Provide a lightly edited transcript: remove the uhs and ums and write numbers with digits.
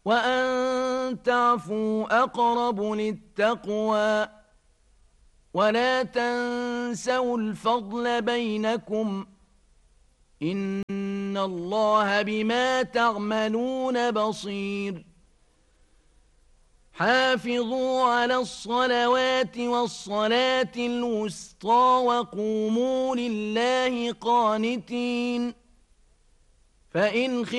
وأن تعفوا أقرب للتقوى ولا تنسوا الفضل بينكم إن الله بما تعملون بصير حافظوا على الصلوات والصلاة الوسطى وقوموا لله قانتين فإن